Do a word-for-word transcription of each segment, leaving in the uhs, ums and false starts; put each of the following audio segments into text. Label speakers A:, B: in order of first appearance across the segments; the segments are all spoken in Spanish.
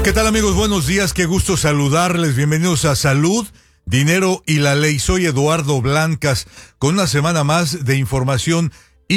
A: ¿Qué tal, amigos? Buenos días, qué gusto saludarles. Bienvenidos a Salud, Dinero y la Ley. Soy Eduardo Blancas con una semana más de información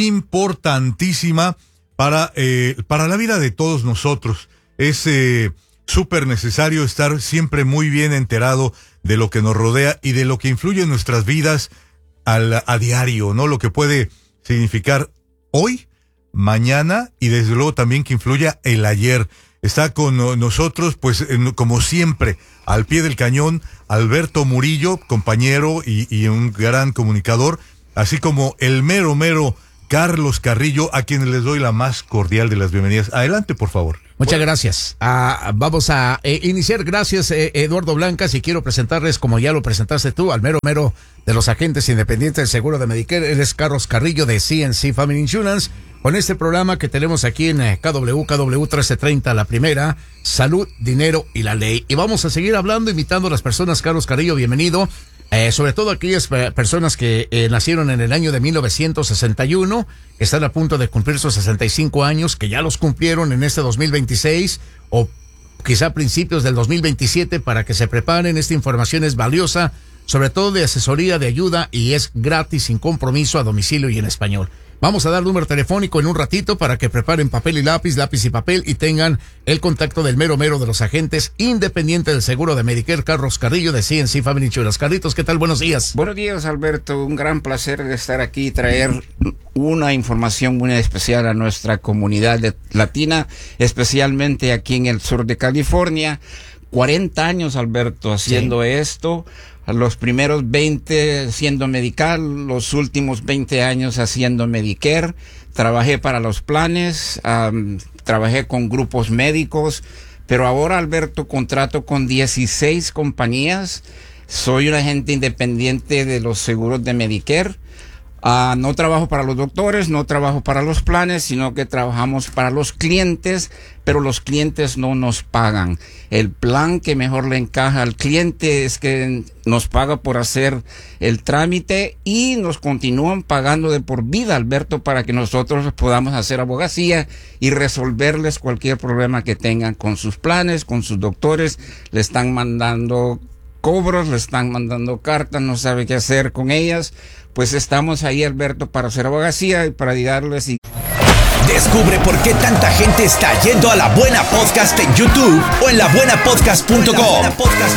A: importantísima para, eh, para la vida de todos nosotros. Es eh, súper necesario estar siempre muy bien enterado de lo que nos rodea y de lo que influye en nuestras vidas al, a diario, ¿no? Lo que puede significar hoy, mañana y desde luego también que influya el ayer. Está con nosotros, pues, como siempre, al pie del cañón, Alberto Murillo, compañero y, y un gran comunicador, así como el mero, mero Carlos Carrillo, a quienes les doy la más cordial de las bienvenidas. Adelante, por favor.
B: Muchas gracias. Ah, vamos a eh, iniciar. Gracias, eh, Eduardo Blancas, y quiero presentarles, como ya lo presentaste tú, al mero, mero de los agentes independientes del seguro de Medicare. Él es Carlos Carrillo de C N C Family Insurance, con este programa que tenemos aquí en K W, K W trece treinta, la primera, Salud, Dinero y la Ley. Y vamos a seguir hablando, invitando a las personas. Carlos Carrillo, bienvenido. Eh, sobre todo aquellas eh, personas que eh, nacieron en el año de mil novecientos sesenta y uno, que están a punto de cumplir sus sesenta y cinco años, que ya los cumplieron en este dos mil veintiséis o quizá a principios del dos mil veintisiete, para que se preparen. Esta información es valiosa, sobre todo de asesoría, de ayuda, y es gratis, sin compromiso, a domicilio y en español. Vamos a dar número telefónico en un ratito para que preparen papel y lápiz, lápiz y papel, y tengan el contacto del mero mero de los agentes independientes del seguro de Medicare, Carlos Carrillo de C N C Family Insurance. Carlitos, ¿qué tal? Buenos días.
C: Buenos días, Alberto. Un gran placer de estar aquí y traer una información muy especial a nuestra comunidad latina, especialmente aquí en el sur de California. cuarenta años, Alberto, haciendo sí. esto. Los primeros veinte haciendo medical, los últimos veinte años haciendo Medicare. Trabajé para los planes, um, trabajé con grupos médicos, pero ahora, Alberto, contrato con dieciséis compañías. Soy un agente independiente de los seguros de Medicare. Uh, no trabajo para los doctores, no trabajo para los planes, sino que trabajamos para los clientes, pero los clientes no nos pagan. El plan que mejor le encaja al cliente es que nos paga por hacer el trámite y nos continúan pagando de por vida, Alberto, para que nosotros podamos hacer abogacía y resolverles cualquier problema que tengan con sus planes, con sus doctores. Le están mandando cobros, le están mandando cartas, no sabe qué hacer con ellas. Pues estamos ahí, Alberto, para hacer abogacía y para ayudarles. Y...
D: Descubre por qué tanta gente está yendo a La Buena Podcast en YouTube o en la buena podcast punto com.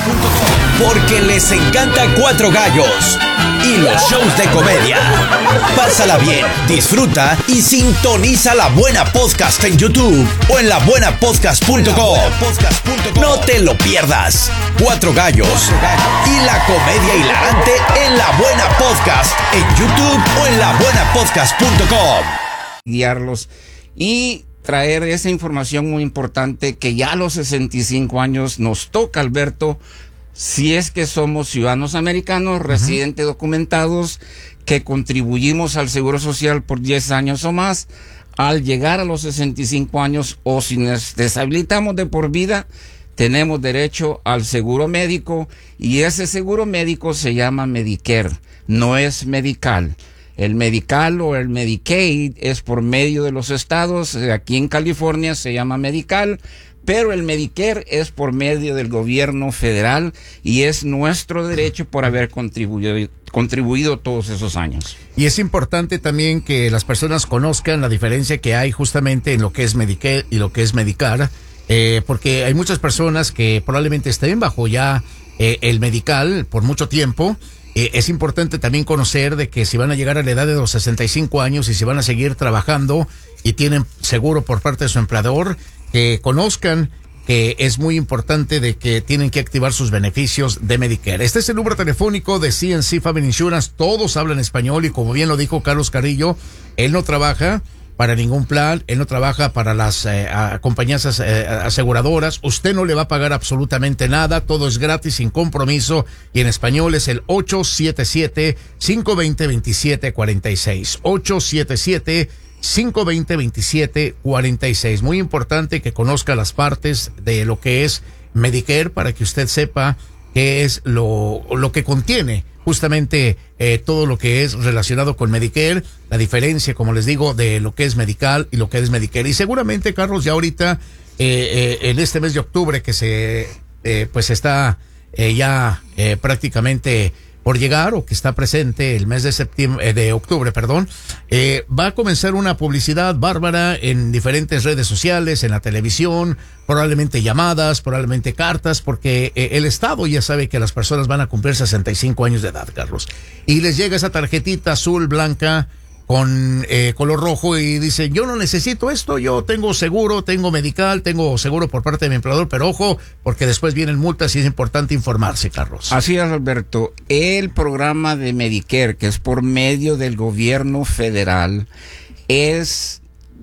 D: Porque les encanta Cuatro Gallos y los shows de comedia. Pásala bien, disfruta y sintoniza La Buena Podcast en YouTube o en la buena podcast punto com. No te lo pierdas. Cuatro Gallos y la comedia hilarante en La Buena Podcast en YouTube o en la buena podcast punto com.
C: Guiarlos y traer esa información muy importante que ya a los sesenta y cinco años nos toca, Alberto, si es que somos ciudadanos americanos, uh-huh. residentes documentados, que contribuimos al Seguro Social por diez años o más. Al llegar a los sesenta y cinco años, o si nos deshabilitamos de por vida, tenemos derecho al seguro médico, y ese seguro médico se llama Medicare, no es Medical. El Medical o el Medicaid es por medio de los estados. Aquí en California se llama Medical, pero el Medicare es por medio del gobierno federal, y es nuestro derecho por haber contribuido, contribuido todos esos años.
B: Y es importante también que las personas conozcan la diferencia que hay justamente en lo que es Medicare y lo que es Medical, eh, porque hay muchas personas que probablemente estén bajo ya eh, el Medical por mucho tiempo. Eh, es importante también conocer de que si van a llegar a la edad de los sesenta y cinco años y si van a seguir trabajando y tienen seguro por parte de su empleador, que conozcan que es muy importante de que tienen que activar sus beneficios de Medicare. Este es el número telefónico de C N C Family Insurance. Todos hablan español, y como bien lo dijo Carlos Carrillo, él no trabaja para ningún plan, él no trabaja para las eh, a, compañías eh, aseguradoras. Usted no le va a pagar absolutamente nada, todo es gratis, sin compromiso, y en español es el ocho siete siete, cinco dos cero, dos siete cuatro seis, ocho siete siete, cinco dos cero, dos siete cuatro seis. Muy importante que conozca las partes de lo que es Medicare para que usted sepa qué es lo, lo que contiene justamente eh, todo lo que es relacionado con Medicare, la diferencia, como les digo, de lo que es Medical y lo que es Medicare. Y seguramente, Carlos, ya ahorita eh, eh, en este mes de octubre que se eh, pues está eh, ya eh, prácticamente por llegar o que está presente el mes de septiembre, eh, de octubre, perdón, eh, va a comenzar una publicidad bárbara en diferentes redes sociales, en la televisión, probablemente llamadas, probablemente cartas, porque eh, el Estado ya sabe que las personas van a cumplir sesenta y cinco años de edad, Carlos, y les llega esa tarjetita azul, blanca, con eh, color rojo y dicen, yo no necesito esto, yo tengo seguro, tengo medical, tengo seguro por parte de mi empleador, pero ojo, porque después vienen multas y es importante informarse, Carlos.
C: Así es, Alberto. El programa de Medicare, que es por medio del gobierno federal, es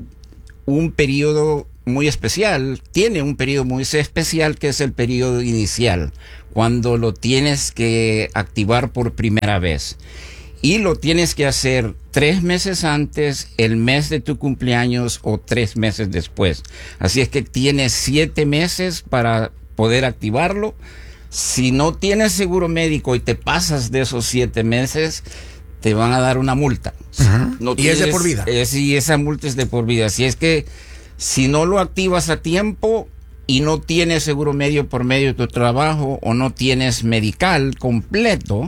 C: un periodo muy especial, tiene un periodo muy especial que es el periodo inicial, cuando lo tienes que activar por primera vez. Y lo tienes que hacer tres meses antes, el mes de tu cumpleaños o tres meses después. Así es que tienes siete meses para poder activarlo. Si no tienes seguro médico y te pasas de esos siete meses, te van a dar una multa.
B: Uh-huh.
C: No
B: y
C: tienes,
B: es de por vida.
C: Eh, sí, esa multa es de por vida. Así es que si no lo activas a tiempo y no tienes seguro médico por medio de tu trabajo o no tienes medical completo,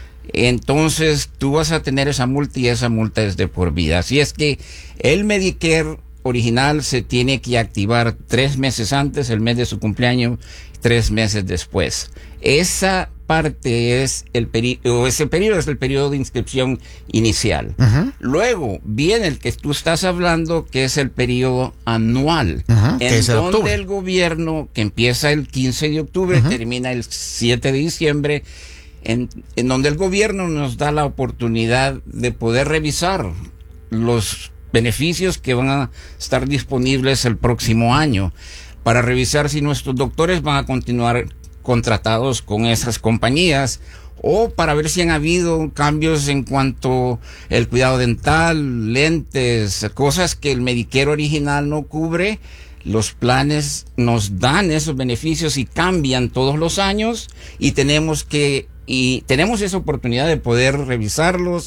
C: entonces tú vas a tener esa multa y esa multa es de por vida. Así es que el Medicare original se tiene que activar tres meses antes, el mes de su cumpleaños, tres meses después. Esa parte es el periodo, ese periodo es el periodo de inscripción inicial. Uh-huh. Luego viene el que tú estás hablando, que es el periodo anual,
B: uh-huh,
C: en
B: es el
C: donde
B: octubre.
C: el gobierno, que empieza el quince de octubre, uh-huh, termina el siete de diciembre, En, en donde el gobierno nos da la oportunidad de poder revisar los beneficios que van a estar disponibles el próximo año, para revisar si nuestros doctores van a continuar contratados con esas compañías, o para ver si han habido cambios en cuanto al cuidado dental, lentes, cosas que el Medicare original no cubre. Los planes nos dan esos beneficios y cambian todos los años, y tenemos que y tenemos esa oportunidad de poder revisarlos,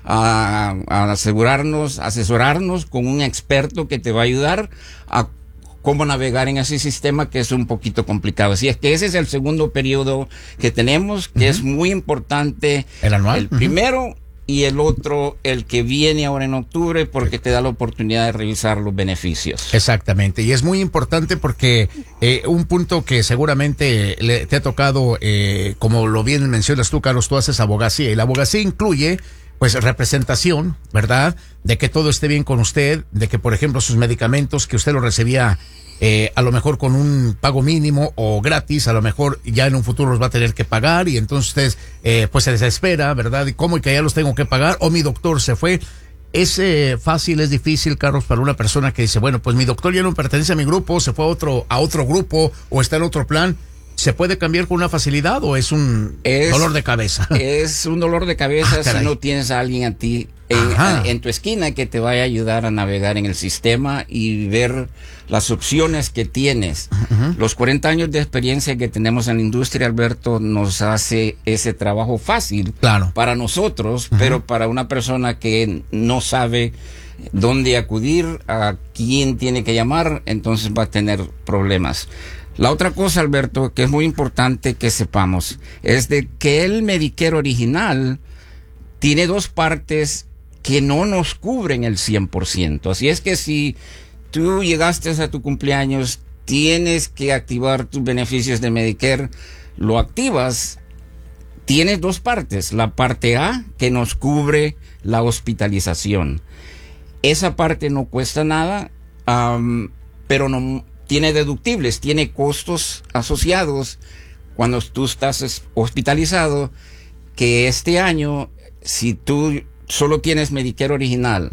C: a, a asegurarnos, asesorarnos con un experto que te va a ayudar a cómo navegar en ese sistema, que es un poquito complicado. Así es que ese es el segundo periodo que tenemos, que uh-huh, es muy importante.
B: El anual.
C: El primero, uh-huh, y el otro, el que viene ahora en octubre, porque te da la oportunidad de revisar los beneficios.
B: Exactamente, y es muy importante porque eh, un punto que seguramente le, te ha tocado, eh, como lo bien mencionas tú, Carlos, tú haces abogacía, y la abogacía incluye pues representación, ¿verdad? De que todo esté bien con usted, de que, por ejemplo, sus medicamentos, que usted los recibía eh, a lo mejor con un pago mínimo o gratis, a lo mejor ya en un futuro los va a tener que pagar, y entonces usted eh, pues se desespera, ¿verdad? ¿Y cómo y que ya los tengo que pagar? O mi doctor se fue. ¿Es eh, fácil, es difícil, Carlos, para una persona que dice, bueno, pues mi doctor ya no pertenece a mi grupo, se fue a otro, a otro grupo o está en otro plan? ¿Se puede cambiar con una facilidad o es un es, dolor de cabeza?
C: Es un dolor de cabeza
B: ah,
C: si no tienes a alguien a ti en, en tu esquina que te vaya a ayudar a navegar en el sistema y ver las opciones que tienes. Uh-huh. Los cuarenta años de experiencia que tenemos en la industria, Alberto, nos hace ese trabajo fácil,
B: claro, para
C: nosotros, uh-huh, pero para una persona que no sabe dónde acudir, a quién tiene que llamar, entonces va a tener problemas. La otra cosa, Alberto, que es muy importante que sepamos, es de que el Medicare original tiene dos partes que no nos cubren el cien por ciento. Así es que si tú llegaste a tu cumpleaños, tienes que activar tus beneficios de Medicare, lo activas, tienes dos partes. La parte A, que nos cubre la hospitalización. Esa parte no cuesta nada, um, pero no... tiene deductibles, tiene costos asociados cuando tú estás hospitalizado, que este año, si tú solo tienes Medicare original,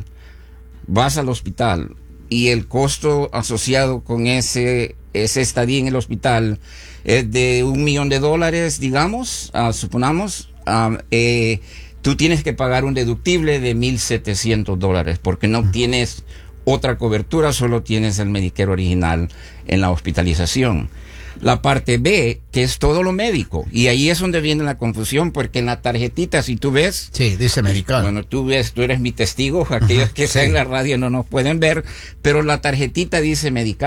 C: vas al hospital y el costo asociado con ese, ese estadía en el hospital es de un millón de dólares, digamos, uh, suponamos, uh, eh, tú tienes que pagar un deductible de mil setecientos dólares porque no tienes otra cobertura, solo tienes el Medicare original en la hospitalización. La parte B, que es todo lo médico, y ahí es donde viene la confusión, porque en la tarjetita, si tú ves...
B: Sí, dice medical.
C: Bueno, tú ves, tú eres mi testigo, aquellos que
B: sí,
C: están en la radio no nos pueden ver, pero la tarjetita dice medical.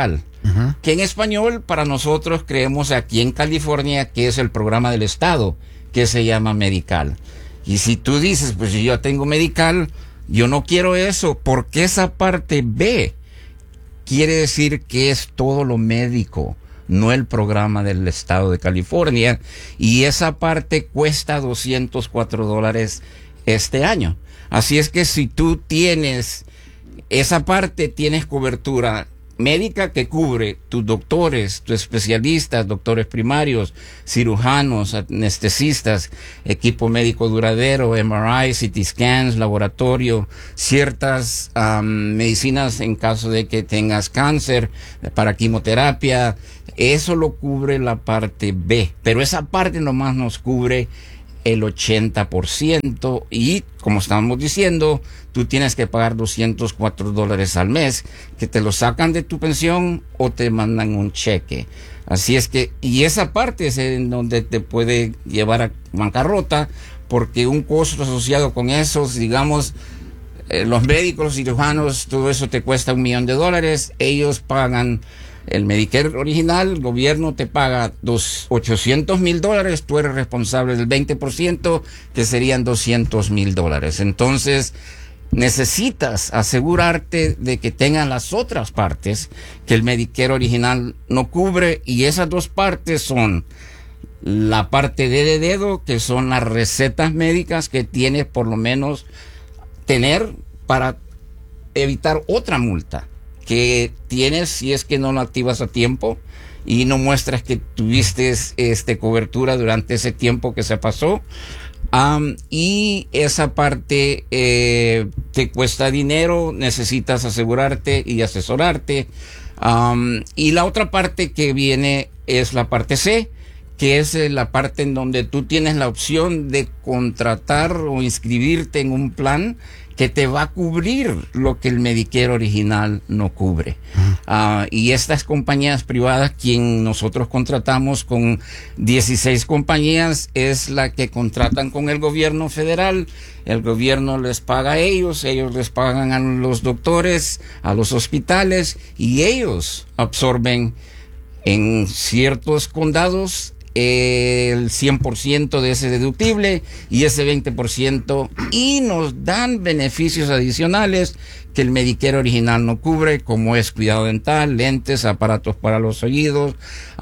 C: uh-huh. que en español para nosotros creemos aquí en California que es el programa del Estado, que se llama Medical. Y si tú dices, pues si yo tengo Medical, yo no quiero eso, porque esa parte B quiere decir que es todo lo médico, no el programa del Estado de California, y esa parte cuesta doscientos cuatro dólares este año. Así es que si tú tienes esa parte, tienes cobertura médica que cubre tus doctores, tus especialistas, doctores primarios, cirujanos, anestesistas, equipo médico duradero, M R I, C T scans, laboratorio, ciertas um, medicinas en caso de que tengas cáncer, para quimioterapia. Eso lo cubre la parte B, pero esa parte nomás nos cubre el ochenta por ciento y, como estamos diciendo, tú tienes que pagar doscientos cuatro dólares al mes, que te lo sacan de tu pensión o te mandan un cheque. Así es que, y esa parte es en donde te puede llevar a bancarrota, porque un costo asociado con esos, digamos, eh, los médicos, los cirujanos, todo eso te cuesta un millón de dólares, ellos pagan el Medicare original, el gobierno te paga dos, ochocientos mil dólares, tú eres responsable del veinte por ciento, que serían doscientos mil dólares. Entonces, necesitas asegurarte de que tengan las otras partes que el Medicare original no cubre, y esas dos partes son la parte D de dedo, que son las recetas médicas que tienes por lo menos tener para evitar otra multa que tienes si es que no lo activas a tiempo y no muestras que tuviste este cobertura durante ese tiempo que se pasó. Um, y esa parte eh, te cuesta dinero, necesitas asegurarte y asesorarte. Um, y la otra parte que viene es la parte C, que es la parte en donde tú tienes la opción de contratar o inscribirte en un plan que te va a cubrir lo que el Medicare original no cubre. Uh, y estas compañías privadas, quien nosotros contratamos con dieciséis compañías, es la que contratan con el gobierno federal. El gobierno les paga a ellos, ellos les pagan a los doctores, a los hospitales, y ellos absorben en ciertos condados el cien por ciento de ese deductible y ese veinte por ciento, y nos dan beneficios adicionales que el Medicare original no cubre, como es cuidado dental, lentes, aparatos para los oídos,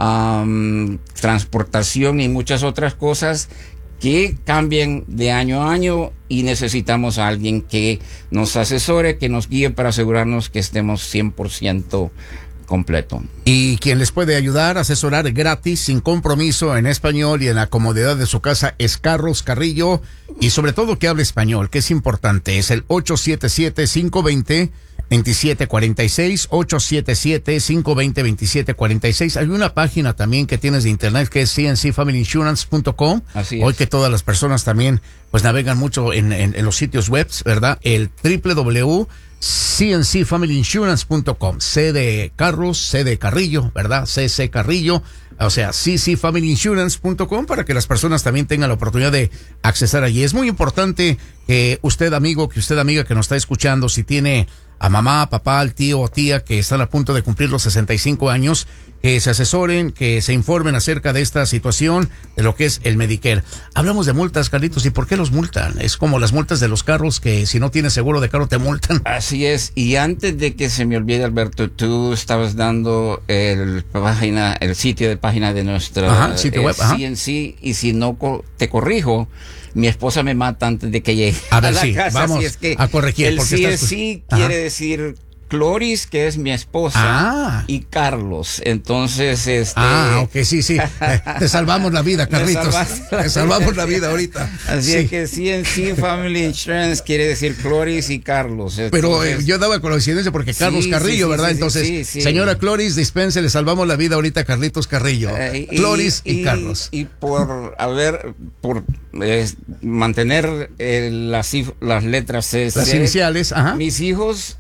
C: um, transportación y muchas otras cosas que cambian de año a año, y necesitamos a alguien que nos asesore, que nos guíe para asegurarnos que estemos cien por ciento completo.
B: Y quien les puede ayudar, asesorar gratis, sin compromiso, en español y en la comodidad de su casa, es Carlos Carrillo, y sobre todo que hable español, que es importante. Es el ocho siete siete, cinco dos cero, dos siete cuatro seis, ocho siete siete, cinco dos cero, dos siete cuatro seis. Hay una página también que tienes de internet que es C N C family insurance punto com.
C: Así es.
B: Hoy que todas las personas también pues navegan mucho en, en, en los sitios web, ¿verdad? El doble u doble u doble u punto C N C family insurance punto com. C de Carlos, C de Carrillo, ¿verdad? C C Carrillo, o sea, C C family insurance punto com, para que las personas también tengan la oportunidad de accesar allí. Es muy importante que usted, amigo, que usted, amiga, que nos está escuchando, si tiene a mamá, papá, al tío o tía que están a punto de cumplir los sesenta y cinco años, que se asesoren, que se informen acerca de esta situación, de lo que es el Medicare. Hablamos de multas, Carlitos, ¿y por qué los multan? Es como las multas de los carros, que si no tienes seguro de carro te multan.
C: Así es, y antes de que se me olvide, Alberto, tú estabas dando el página, el sitio de página de nuestra
B: ajá, sitio web, ajá.
C: C N C, y si no co- te corrijo, mi esposa me mata antes de que llegue
B: a, ver,
C: a la
B: sí,
C: casa.
B: vamos
C: Así es que
B: a corregir.
C: el
B: porque
C: C N
B: estás...
C: C
B: Ajá.
C: quiere decir Cloris, que es mi esposa,
B: ah.
C: y Carlos. Entonces, este...
B: Ah, ok, sí, sí. Te salvamos la vida, Carlitos. Te salvamos la vida ahorita.
C: Así
B: sí.
C: es que C N C Family Insurance quiere decir Cloris y Carlos. Entonces,
B: pero eh, yo daba coincidencia porque Carlos
C: sí,
B: Carrillo,
C: sí,
B: ¿verdad?
C: Sí,
B: Entonces,
C: sí, sí.
B: señora Cloris, dispense, le salvamos la vida ahorita a Carlitos Carrillo.
C: Eh, y,
B: Cloris y,
C: y
B: Carlos.
C: Y por haber, por eh, mantener eh, las, las letras C,
B: las
C: C,
B: iniciales, ajá.
C: Mis hijos,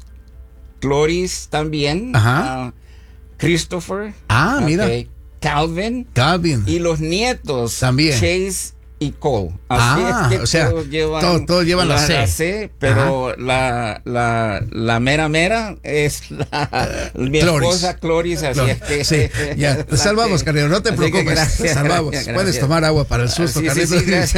C: Cloris también,
B: ajá.
C: Uh, Christopher,
B: ah, mira,
C: okay, Calvin,
B: Calvin,
C: y los nietos
B: también,
C: Chase y Cole. Así
B: ah,
C: es que
B: o sea,
C: todos llevan,
B: todo, todo llevan la, la C.
C: La C, pero la, la, la mera mera es la, uh, mi
B: Cloris.
C: esposa Cloris, así
B: Cloris.
C: es que...
B: Sí, ya, te salvamos, Carrillo, no te
C: así
B: preocupes,
C: gracias,
B: te salvamos.
C: gracias,
B: Puedes
C: gracias.
B: tomar agua para el susto,
C: Sí,
B: Carrillo.
C: sí, sí,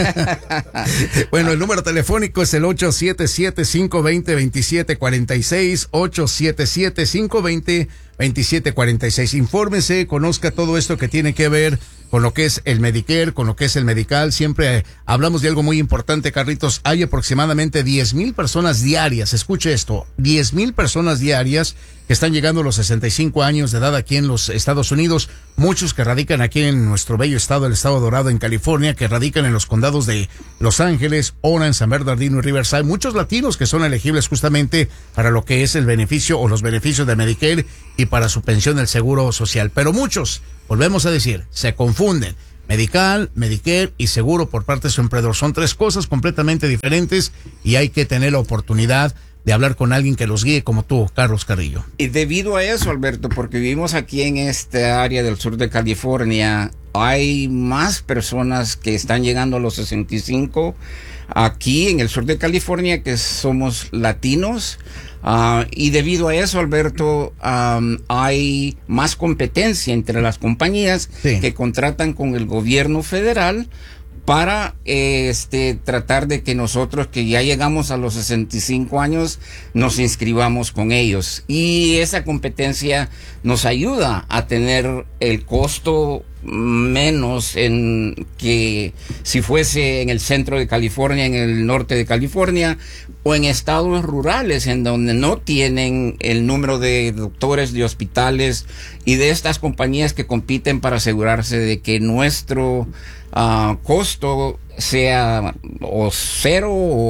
B: Bueno, el número telefónico es el ocho siete siete, cinco dos cero, dos siete cuatro seis, ocho siete siete, cinco dos cero, dos siete cuatro seis. Infórmese, conozca todo esto que tiene que ver con lo que es el Medicare, con lo que es el Medical. Siempre eh, hablamos de algo muy importante, Carlitos. Hay aproximadamente diez mil personas diarias, escuche esto, diez mil personas diarias que están llegando a los sesenta y cinco años de edad aquí en los Estados Unidos, muchos que radican aquí en nuestro bello estado, el estado dorado en California, que radican en los condados de Los Ángeles, Orange, San Bernardino y Riverside, muchos latinos que son elegibles justamente para lo que es el beneficio o los beneficios de Medicare y para su pensión del Seguro Social, pero muchos, volvemos a decir, se confunden. Medical, Medicare y seguro por parte de su empleador son tres cosas completamente diferentes y hay que tener la oportunidad de hablar con alguien que los guíe como tú, Carlos Carrillo.
C: Y debido a eso, Alberto, porque vivimos aquí en esta área del sur de California, hay más personas que están llegando a los sesenta y cinco aquí en el sur de California que somos latinos. Uh, y debido a eso, Alberto, um, hay más competencia entre las compañías sí. que contratan con el gobierno federal para eh, este tratar de que nosotros que ya llegamos a los sesenta y cinco años nos inscribamos con ellos, y esa competencia nos ayuda a tener el costo menos en que si fuese en el centro de California, en el norte de California o en estados rurales en donde no tienen el número de doctores, de hospitales y de estas compañías que compiten para asegurarse de que nuestro Uh, costo sea o cero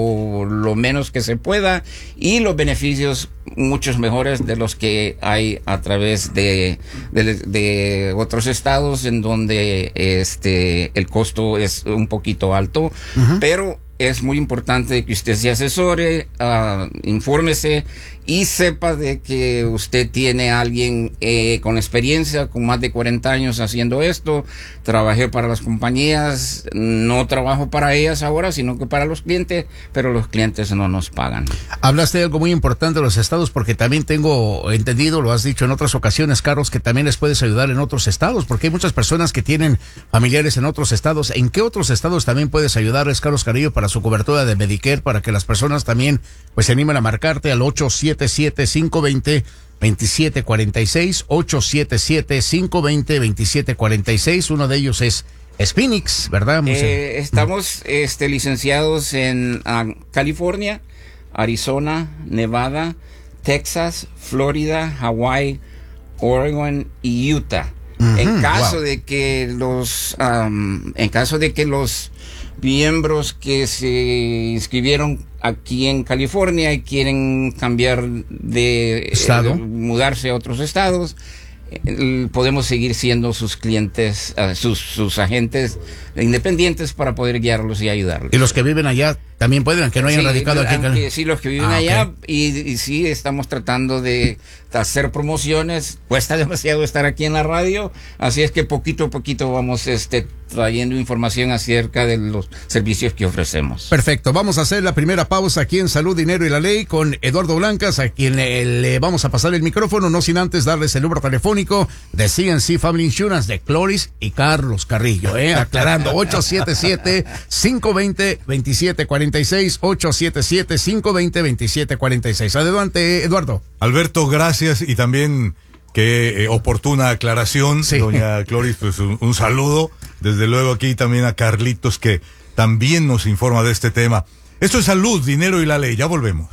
C: o lo menos que se pueda, y los beneficios muchos mejores de los que hay a través de, de, de otros estados en donde este el costo es un poquito alto, uh-huh. pero es muy importante que usted se asesore, uh, infórmese y sepa de que usted tiene a alguien eh, con experiencia, con más de cuarenta años haciendo esto. Trabajé para las compañías, no trabajo para ellas ahora, sino que para los clientes, pero los clientes no nos pagan.
B: Hablaste de algo muy importante de los estados, porque también tengo entendido, lo has dicho en otras ocasiones, Carlos, que también les puedes ayudar en otros estados, porque hay muchas personas que tienen familiares en otros estados. ¿En qué otros estados también puedes ayudarles, Carlos Carrillo, para su cobertura de Medicare, para que las personas también pues se animen a marcarte al ocho siete siete, cinco dos cero, dos siete cuatro seis, ocho siete siete, cinco dos cero, dos siete cuatro seis? Uno de ellos es, es Phoenix, ¿verdad?
C: Eh, estamos este, licenciados en uh, California, Arizona, Nevada, Texas, Florida, Hawaii, Oregon y Utah. Uh-huh, en caso wow. de que los um, en caso de que los miembros que se inscribieron aquí en California y quieren cambiar de
B: ¿Estado?
C: Eh, mudarse a otros estados, eh, podemos seguir siendo sus clientes, uh, sus, sus agentes independientes para poder guiarlos y ayudarlos.
B: ¿Y los que viven allá también pueden, aunque no hayan
C: sí,
B: radicado aquí?
C: Aunque, sí, los que viven
B: ah,
C: allá,
B: okay.
C: y, y sí, estamos tratando de hacer promociones. Cuesta demasiado estar aquí en la radio, así es que poquito a poquito vamos este trayendo información acerca de los servicios que ofrecemos.
B: Perfecto, vamos a hacer la primera pausa aquí en Salud, Dinero y la Ley con Eduardo Blancas, a quien le, le vamos a pasar el micrófono, no sin antes darles el número telefónico de C N C Family Insurance de Cloris y Carlos Carrillo, eh, aclarando, ocho siete siete, cinco dos cero, dos siete cuatro seis, ocho siete siete, cinco dos cero, dos siete cuatro seis. Adelante, Eduardo.
A: Alberto, gracias, y también qué eh, oportuna aclaración, sí. Doña Cloris, pues un, un saludo, desde luego aquí también a Carlitos, que también nos informa de este tema. Esto es Salud, Dinero y la Ley, ya volvemos.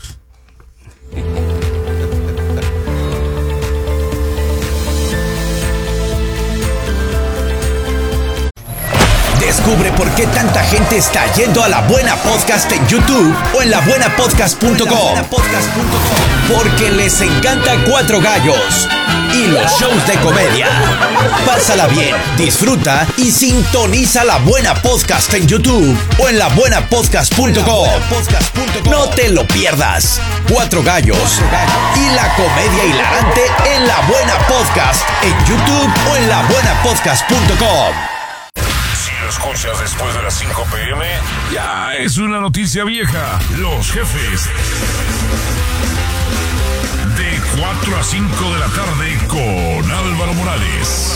D: Descubre por qué tanta gente está yendo a La Buena Podcast en YouTube o en la buena podcast punto com. Porque les encanta Cuatro Gallos y los shows de comedia. Pásala bien, disfruta y sintoniza La Buena Podcast en YouTube o en la buena podcast punto com. No te lo pierdas. Cuatro Gallos y la comedia hilarante en La Buena Podcast en YouTube o en la buena podcast punto com.
E: lo escuchas después de las cinco pm, ya es una noticia vieja. Los Jefes. De cuatro a cinco de la tarde con Álvaro Morales.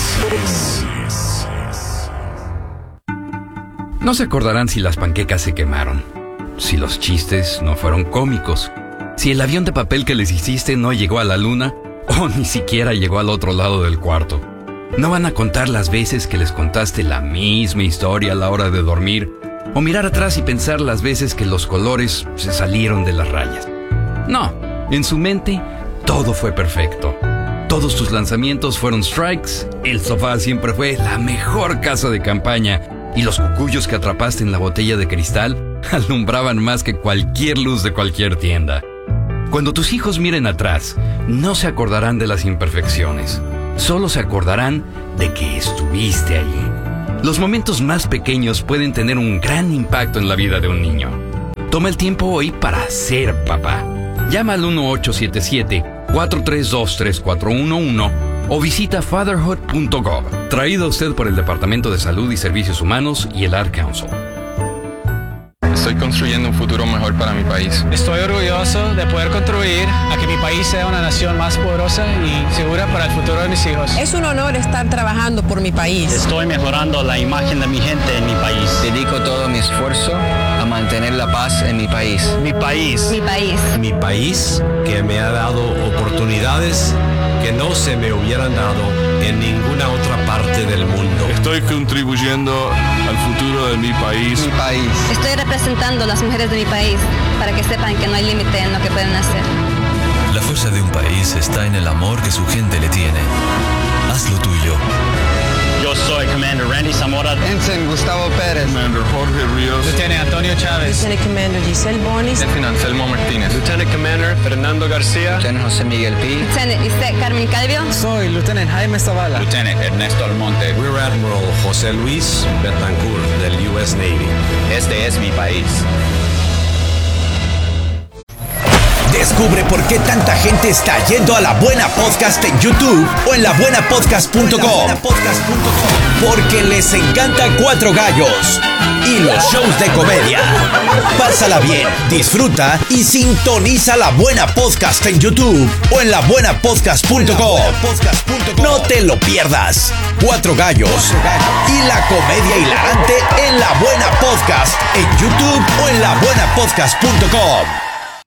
F: No se acordarán si las panquecas se quemaron, si los chistes no fueron cómicos, si el avión de papel que les hiciste no llegó a la luna o ni siquiera llegó al otro lado del cuarto. No van a contar las veces que les contaste la misma historia a la hora de dormir o mirar atrás y pensar las veces que los colores se salieron de las rayas. No, en su mente todo fue perfecto. Todos tus lanzamientos fueron strikes, el sofá siempre fue la mejor casa de campaña y los cucuyos que atrapaste en la botella de cristal alumbraban más que cualquier luz de cualquier tienda. Cuando tus hijos miren atrás, no se acordarán de las imperfecciones. Solo se acordarán de que estuviste allí. Los momentos más pequeños pueden tener un gran impacto en la vida de un niño. Toma el tiempo hoy para ser papá. Llama al uno ocho siete siete, cuatro tres dos, tres cuatro uno uno o visita fatherhood punto gov. Traído a usted por el Departamento de Salud y Servicios Humanos y el Ad Council.
G: Estoy construyendo un futuro mejor para mi país.
H: Estoy orgulloso de poder contribuir a que mi país sea una nación más poderosa y segura para el futuro de mis hijos.
I: Es un honor estar trabajando por mi país.
J: Estoy mejorando la imagen de mi gente en mi país.
K: Dedico todo mi esfuerzo a mantener la paz en mi país.
J: Mi país.
L: Mi país.
M: Mi país, que me ha dado oportunidades que no se me hubieran dado en ninguna otra parte del mundo.
N: Estoy contribuyendo al futuro de mi país.
K: Mi país.
L: Estoy representando a las mujeres de mi país para que sepan que no hay límite en lo que pueden hacer.
O: La fuerza de un país está en el amor que su gente le tiene. Haz lo tuyo.
J: Yo soy Commander Randy Zamora.
K: Ensign Gustavo Pérez.
N: Commander Jorge Ríos.
H: Lieutenant Antonio Chávez.
I: Lieutenant Commander Giselle Bonis.
G: Lieutenant Anselmo Martínez.
M: Lieutenant Commander Fernando García.
K: Lieutenant José Miguel Pi.
L: Lieutenant Isaac Carmen Calvio.
H: Soy Lieutenant Jaime Zavala.
J: Lieutenant Ernesto Almonte.
M: Rear Admiral José Luis Betancourt del U S Navy.
J: Este es mi país.
D: Descubre por qué tanta gente está yendo a La Buena Podcast en YouTube o en la buena podcast punto com. Porque les encanta Cuatro Gallos y los shows de comedia. Pásala bien, disfruta y sintoniza La Buena Podcast en YouTube o en la buena podcast punto com. No te lo pierdas. Cuatro Gallos y la comedia hilarante en La Buena Podcast en YouTube o en la buena podcast punto com.